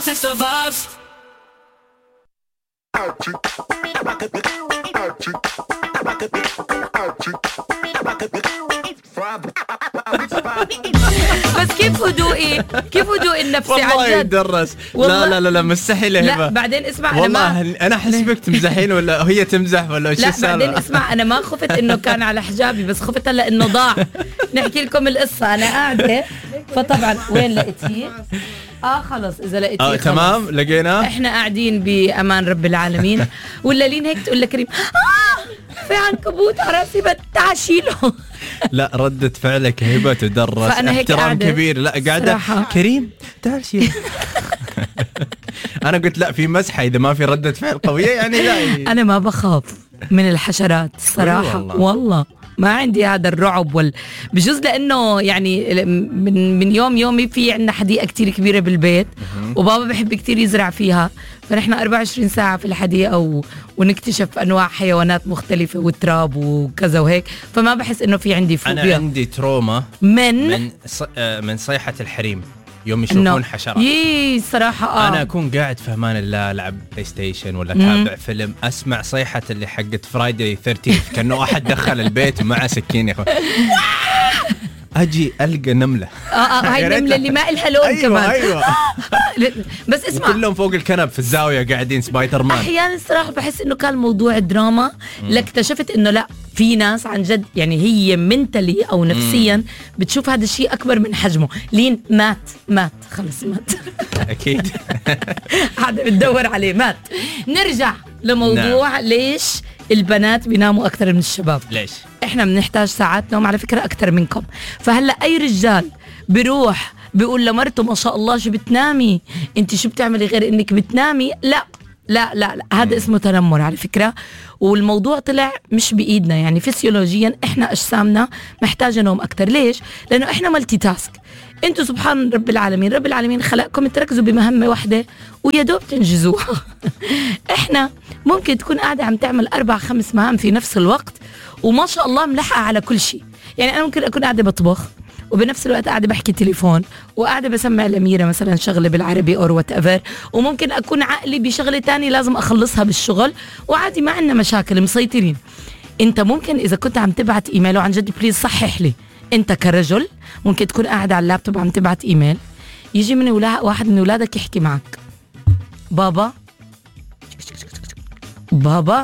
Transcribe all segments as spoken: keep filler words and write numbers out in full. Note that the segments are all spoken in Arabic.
بس كيف هدوئي كيف هدوئي النفسي والله عن جد يدرس. لا لا لا لا مستحيل يا لا هبة. بعدين اسمع أنا والله ما انا حسبك تمزحين ولا هي تمزح ولا ايش لا السالفة؟ بعدين اسمع أنا ما خفت إنه كان على حجابي، بس خفت هلا إنه ضاع. نحكي لكم القصة. أنا قاعدة فطبعا وين لقيتيه؟ اه خلص اذا لقيتيه اه تمام لقينا. احنا قاعدين بامان رب العالمين ولا لين هيك تقول لكريم اه في عنكبوت على راسي بدي اشيله. لا ردة فعلك هبة تدرس، احترام كبير. لا قاعدة كريم تعال شيل. انا قلت لا في مسحة اذا ما في ردة فعل قوية يعني لا. انا ما بخاف من الحشرات الصراحة والله, والله. ما عندي هذا الرعب وال بجوز لانه يعني من من يوم يومي في عندنا حديقه كتير كبيره بالبيت وبابا بحب كتير يزرع فيها، فنحن أربعة وعشرين ساعه في الحديقه و... ونكتشف انواع حيوانات مختلفه وتراب وكذا وهيك، فما بحس انه في عندي فوبيا. انا عندي تروما من من ص... من صيحة الحريم يوم يشوفون حشرات. يي صراحة آه. أنا أكون قاعد في أمان الله ألعب بلاي ستيشن ولا أتابع فيلم، أسمع صيحة اللي حقت فرايداي ثيرتين كأنه أحد دخل البيت ومعه سكين يا أخوان. أجي ألقى نملة. آه آه هاي النملة اللي ما إلها لون. أيوة كمان أيوة. بس اسمع كلهم فوق الكنب في الزاوية قاعدين سبايدر مان. أحيانا الصراحة بحس إنه كان موضوع دراما، لاكتشفت إنه لا في ناس عن جد يعني هي منتلي أو نفسيا مم. بتشوف هذا الشيء أكبر من حجمه. لين مات مات خلص مات. أكيد. هذا بتدور عليه مات. نرجع لموضوع نعم. ليش البنات بيناموا أكثر من الشباب؟ ليش؟ إحنا بنحتاج ساعات نوم على فكرة أكثر منكم. فهلأ أي رجال بيروح بيقول لمرته ما شاء الله شو بتنامي انت، شو بتعملي غير انك بتنامي؟ لا لا لا, لا. هذا اسمه تنمر على فكرة، والموضوع طلع مش بإيدنا. يعني فسيولوجيا احنا أجسامنا محتاجة نوم أكتر. ليش؟ لأنه احنا مالتي تاسك. انتوا سبحان رب العالمين، رب العالمين خلقكم تركزوا بمهمة واحدة ويا دوب تنجزوها. احنا ممكن تكون قاعدة عم تعمل أربع خمس مهام في نفس الوقت وما شاء الله ملحقة على كل شيء. يعني أنا ممكن أكون قاعدة بطبخ وبنفس الوقت قاعدة بحكي تليفون وقاعدة بسمع الأميرة مثلا شغلة بالعربي أو وات ايفر، وممكن أكون عقلي بشغلة تاني لازم أخلصها بالشغل، وعادي ما عندنا مشاكل مسيطرين. أنت ممكن إذا كنت عم تبعت إيميل وعن جد بليز صحح لي، أنت كرجل ممكن تكون قاعد على اللابتوب عم تبعت إيميل، يجي من ولا واحد من أولادك يحكي معك بابا بابا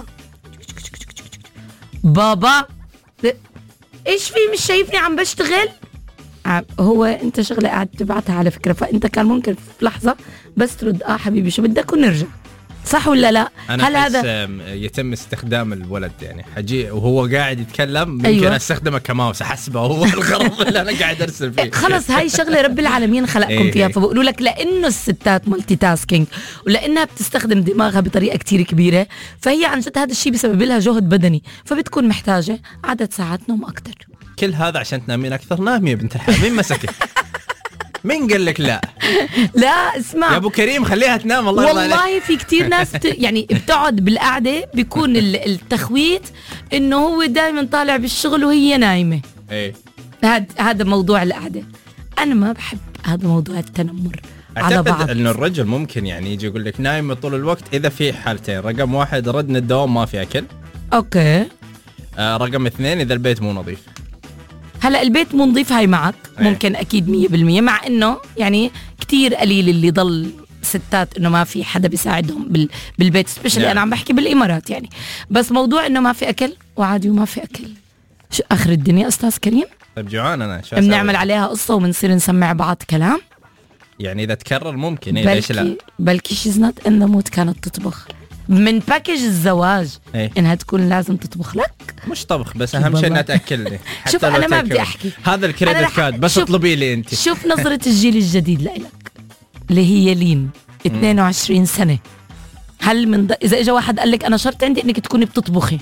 بابا إيش في مش شايفني عم بشتغل؟ هو انت شغله قاعد تبعتها على فكره، فانت كان ممكن في لحظه بس ترد اه حبيبي شو بدك ونرجع، صح ولا لا؟ أنا هل هذا يتم استخدام الولد يعني حجي وهو قاعد يتكلم ممكن أيوة. استخدمه كماوس احسبه هو الغرض اللي انا قاعد ارسل فيه. خلص هاي شغله رب العالمين خلقكم ايه فيها. فبقولوا لك لانه الستات مالتي تاسكينج ولانها بتستخدم دماغها بطريقه كتير كبيره، فهي عن جد هذا الشيء بسبب لها جهد بدني، فبتكون محتاجه عدد ساعات نوم اكثر. كل هذا عشان تنامين اكثر؟ نامي يا بنت الحلال. مين مسكك؟ مين قال لك لا؟ لا اسمع يا ابو كريم خليها تنام. الله والله والله في كتير ناس بت... يعني بتقعد بالقعده بيكون التخويت انه هو دائما طالع بالشغل وهي نايمه. ايه هذا هذا موضوع القعده. انا ما بحب هذا موضوع التنمر على بعض. اعتقد انه الرجل ممكن يعني يجي يقول لك نايمه طول الوقت اذا في حالتين، رقم واحد ردنا الدوام ما في اكل، اوكي آه رقم اثنين اذا البيت مو نظيف. هلا البيت مو نظيف هاي معك ممكن اكيد مية بالمية، مع انه يعني كتير قليل اللي ضل ستات انه ما في حدا بيساعدهم بال بالبيت سبيشلي يعني. انا عم بحكي بالامارات يعني، بس موضوع انه ما في اكل وعادي وما في اكل شو اخر الدنيا استاذ كريم؟ طيب جوعان انا شو بنعمل عليها قصه وبنصير نسمع بعض كلام يعني اذا تكرر ممكن. إيه ليش لا؟ بلكي شيز نوت ان ذا مود كانت تطبخ من باكج الزواج ايه؟ انها تكون لازم تطبخ لك، مش طبخ بس اهم شيء انها تاكلني. شوف انا ما بدي احكي هذا الكريدت كارد بس اطلبي لي انت. شوف نظره الجيل الجديد لك اللي هي لين اثنين وعشرين سنه. هل من ض... اذا اجى واحد قال لك انا شرط عندي انك تكوني بتطبخي،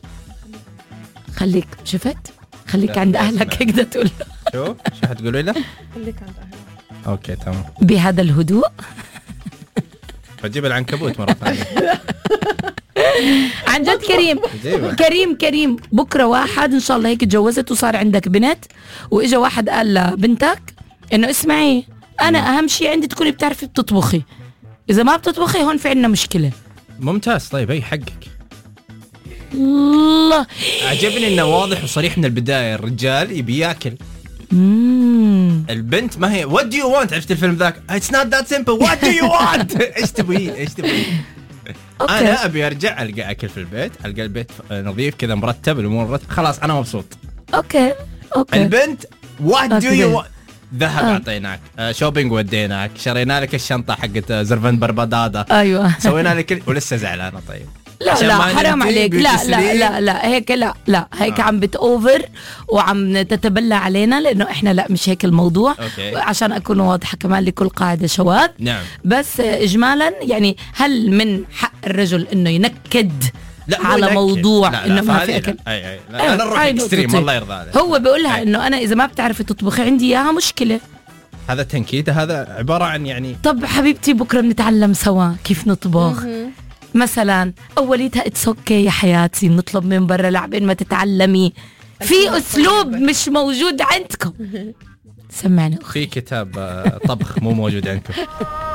خليك شفت خليك عند اهلك هيك بدها تقول له. شو شو حتقولي له؟ خليك عند اهلك. اوكي تمام بهذا الهدوء. فجيب العنكبوت مرة ثانية. عن جد كريم كريم كريم بكرة واحد إن شاء الله هيك تجوزت وصار عندك بنت وإجا واحد قال لبنتك إنه اسمعي أنا أهم شيء عندي تكوني بتعرفي بتطبخي، اذا ما بتطبخي هون في عنا مشكله. ممتاز. طيب اي حقك. الله عجبني انه واضح وصريح من البدايه. الرجال يبي ياكل، مم. البنت ما هي what do you want. عرفت الفيلم ذاك it's not that simple what do you want. ايش تبغين ايش تبغين. انا ابي ارجع القى اكل في البيت، القى البيت نظيف كذا مرتب، الامور مرتب، خلاص انا مبسوط. اوكي اوكي. البنت what do you want. ذهب اعطيناك، آه. شوبينج وديناك، شرينا لك الشنطه حقت زرفن بربداده، ايوه سوينا لك ولسه زعلانه. طيب لا لا حرام عليك. لا لا لا لا هيك لا لا هيك آه. عم بتأوفر وعم تتبلى علينا، لأنه إحنا لا مش هيك الموضوع. أوكي. عشان أكون واضحة كمان لكل قاعدة شواذ. نعم. بس إجمالا يعني هل من حق الرجل إنه ينكد على ينكد. موضوع لا إنه لا ما في أكل؟ لا. أي أي لا. أنا نروح إكستريم الله يرضى عليك. هو بيقولها إنه أنا إذا ما بتعرفي تطبخي عندي إياها مشكلة. هذا تنكيد، هذا عبارة عن يعني. طب حبيبتي بكرة بنتعلم سوا كيف نطبخ. مثلا اوليتها اتس اوكي يا حياتي نطلب من برا لعبين ما تتعلمي. في اسلوب مش موجود عندكم. سمعني في كتاب طبخ مو موجود عندكم.